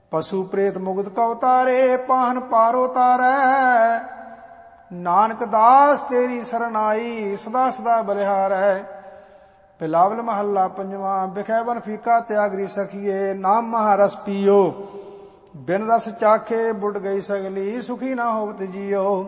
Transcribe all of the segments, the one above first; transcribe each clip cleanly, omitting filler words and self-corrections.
ਪਸੂ ਪ੍ਰੇਤ ਮੁਗਤ ਕਉ ਤਾਰੇ, ਪਾਹਨ ਪਾਰੋ ਤਾਰੈ। ਨਾਨਕ ਦਾਸ ਤੇਰੀ ਸਰਨਾਈ, ਸਦਾ ਸਦਾ ਬਲਿਹਾਰੈ। ਬਿਲਾਵਲ ਮਹੱਲਾ ਪੰਜਵਾਂ। ਬਿਖੈ ਬਨ ਫੀਕਾ ਤਿਆਗਰੀ ਸਖੀਏ, ਨਾਮ ਮਹਾਰਸ ਪੀਓ। ਬਿਨ ਰਸ ਚਾਖੇ ਬੁੱਢ ਗਈ ਸਗਲੀ, ਸੁਖੀ ਨਾ ਹੋਵਤ ਜੀਓ।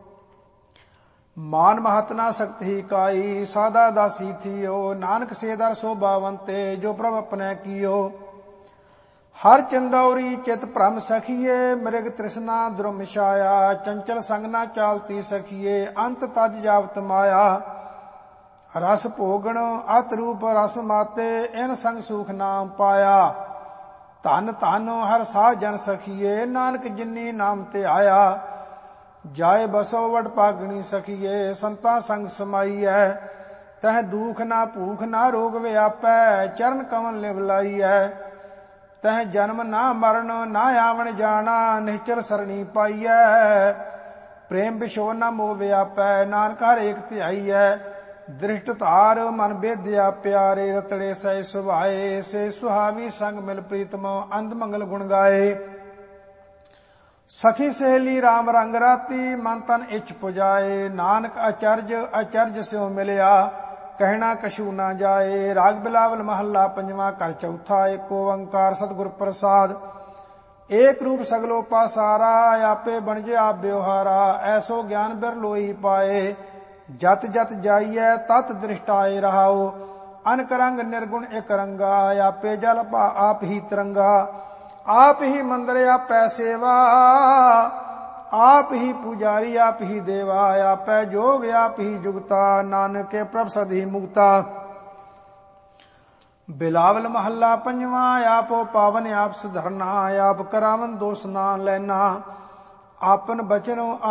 ਮਾਨ ਮਹਤ ਨਾ ਸਕਤ ਹੀ ਕਾਈ, ਸਾਦਾ ਦਾਸੀ ਥੀਓ। ਨਾਨਕ ਸੇ ਦਰ ਸੋਭਾਵੰਤੇ, ਜੋ ਪ੍ਰਭ ਆਪਣੇ ਕੀਓ। ਹਰ ਚੰਦੌਰੀ ਚਿਤ ਭ੍ਰਮ ਸਖੀਏ, ਮ੍ਰਿਗ ਤ੍ਰਿਸ਼ਨਾ ਦੁਰਮ ਛਾਇਆ। ਚੰਚਲ ਸੰਗ ਨਾ ਚਾਲਤੀ ਸਖੀਏ, ਅੰਤ ਤਜ ਜਾਵਤ ਮਾਇਆ। ਰਸ ਭੋਗਣ ਅਤ ਰੂਪ ਰਸ ਮਾਤੇ, ਇਨ ਸੰਗ ਸੁਖ ਨਾਮ ਪਾਇਆ। ਧਨ ਧਨ ਹਰ ਸਾਧ ਜਨ ਸਖੀਏ, ਨਾਨਕ ਜਿਨੀ ਨਾਮ ਤੇ ਆਇਆ। ਜਾਏ ਬਸੋ ਵਡ ਭਾਗਣੀ ਸਖੀਏ, ਸੰਤਾਂ ਸੰਗ ਸਮਾਈਐ। ਤਹ ਦੁਖ ਨਾ ਭੂਖ ਨਾ ਰੋਗ ਵਿਆਪੈ, ਚਰਨ ਕਮਲ ਲਿਵ ਲਾਈਐ। ਤਹ ਜਨਮ ਨਾ ਮਰਨ ਨਾ ਆਵਣ ਜਾਣਾ, ਨਿਹਚਲ ਸਰਣੀ ਪਾਈਐ। ਪ੍ਰੇਮ ਵਿਛੋ ਨਾ ਮੋਹ ਵਿਆਪੈ, ਨਾਨਕ ਹਰ ਏਕ ਧਿਆਈਐ। ਦ੍ਰਿਸ਼ਟ ਧਾਰ ਮਨ ਬੇਦਿਆ ਪਿਆਰੇ, ਰਤੜੇ ਸਹਿ ਸੁਭਾਏ। ਸੇ ਸੁਹਾਵੀ ਸੰਗ ਮਿਲ ਪ੍ਰੀਤਮ, ਅੰਧ ਮੰਗਲ ਗੁਣ ਗਾਏ। ਸਖੀ ਸਹੇਲੀ ਰਾਮ ਰੰਗ ਰਾਤੀ, ਮਨ ਤਨ ਇੱਛ ਪੁਜਾਏ। ਨਾਨਕ ਅਚਰਜ ਅਚਰਜ ਸਿਉ ਮਿਲਿਆ, ਕਹਿਣਾ ਕਛੂ ਨਾ ਜਾਏ। ਰਾਗ ਬਿਲਾਵਲ ਮਹੱਲਾ ਪੰਜਵਾਂ। ਘਰ ਚੌਥਾ। ਏਕ ਓੰਕਾਰ ਸਤਿਗੁਰ ਪ੍ਰਸਾਦ। ਏਕ ਰੂਪ ਸਗਲੋ ਪਾਸਾਰਾ, ਆਪੇ ਬਣਜੇ ਆਪ ਬਿਵਹਾਰਾ। ਐਸੋ ਗਿਆਨ ਬਿਰ ਲੋਈ ਪਾਏ, ਜਤ ਜਤ ਜਾਈਐ ਤਤ ਦ੍ਰਿਸ਼ਟਾਏ ਰਹਾਉ। ਅਨਕ ਰੰਗ ਨਿਰਗੁਣ ਇਕ ਰੰਗਾ, ਆਪੇ ਜਲ ਆਪ ਹੀ ਤਰੰਗਾ। ਆਪ ਹੀ ਮੰਦਰ ਆਪੈ ਸੇਵਾ, ਆਪ ਹੀ ਪੁਜਾਰੀ ਆਪ ਹੀ ਦੇਵਾ। ਆਪੈ ਜੋਗ ਆਪ ਹੀ ਜੁਗਤਾ, ਨਾਨਕੇ ਪ੍ਰਭ ਸਦ ਹੀ ਮੁਕਤਾ। ਬਿਲਾਵਲ ਮਹੱਲਾ ਪੰਜਵਾਂ। ਆਪੋ ਪਾਵਨ ਆਪ ਸੁਧਰਨਾ, ਆਪ ਕਰਾਵਨ ਦੋਸ ਨਾ ਲੈਣਾ। ਆਪਨ ਬਚਨੋ